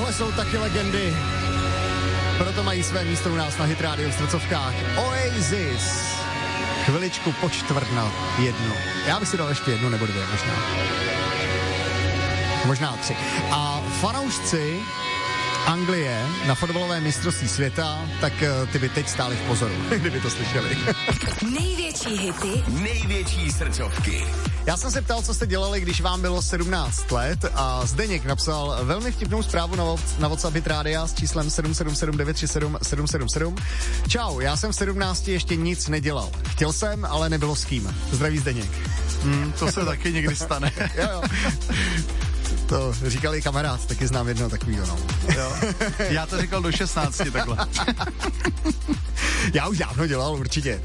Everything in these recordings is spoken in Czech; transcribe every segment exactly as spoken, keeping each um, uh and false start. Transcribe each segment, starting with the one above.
Tohle jsou taky legendy. Proto mají své místo u nás na Hit Radio v srdcovkách. Oasis. Chviličku po čtvrt na jednu. Já bych si dal ještě jednu nebo dvě možná. Možná tři. A fanoušci Anglie na fotbalové mistrovství světa, tak ty by teď stáli v pozoru, kdyby to slyšeli. Největší hity, největší srdcovky. Já jsem se ptal, co jste dělali, když vám bylo sedmnáct let a Zdeněk napsal velmi vtipnou zprávu na, na WhatsApp Hit Rádia s číslem sedm sedm sedm devět tři sedm sedm sedm sedm. Čau, já jsem v sedmnácti ještě nic nedělal. Chtěl jsem, ale nebylo s kým. Zdraví Zdeněk. Hmm, to se taky někdy stane. jo, jo. To říkali kamarád, taky znám jednoho takovýho, no. Jo. Já to říkal do šestnácti takhle. Já už dávno dělal, určitě.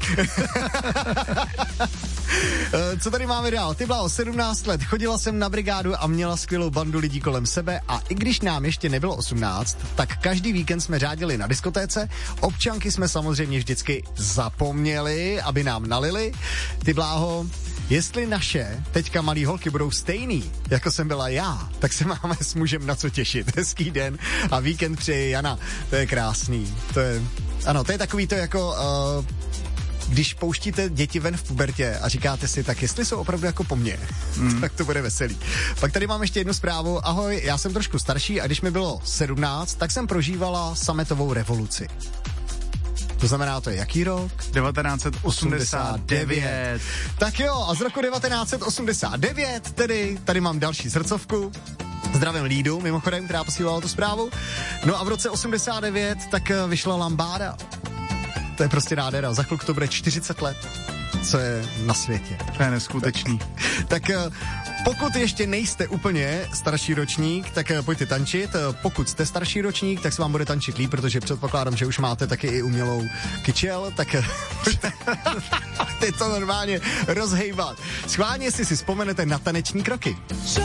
Co tady máme dál? Ty byla o sedmnáct let, chodila jsem na brigádu a měla skvělou bandu lidí kolem sebe a i když nám ještě nebylo osmnáct, tak každý víkend jsme řádili na diskotéce, občanky jsme samozřejmě vždycky zapomněli, aby nám nalili. Ty bláho, jestli naše teďka malý holky budou stejný, jako jsem byla já, tak se máme s mužem na co těšit. Hezký den a víkend přeje Jana. To je krásný. To je, ano, to je takový to jako... Uh, když pouštíte děti ven v pubertě a říkáte si, tak jestli jsou opravdu jako po mně, mm. tak to bude veselý. Pak tady mám ještě jednu zprávu. Ahoj, já jsem trošku starší a když mi bylo sedmnáct, tak jsem prožívala sametovou revoluci. To znamená, to je jaký rok? devatenáct set osmdesát devět. Tak jo, a z roku devatenáct set osmdesát devět tedy, tady mám další srdcovku. Zdravím Lídu, mimochodem, která posílala tu zprávu. No a v roce osmdesát devět tak vyšla Lambáda. To je prostě nádhera. Za chvilku to bude čtyřicet let, co je na světě. To je neskutečný. Tak, tak pokud ještě nejste úplně starší ročník, tak pojďte tančit. Pokud jste starší ročník, tak se vám bude tančit líp, protože předpokládám, že už máte taky i umělou kyčel, tak ty to normálně rozhejbat. Schválně si si vzpomenete na taneční kroky.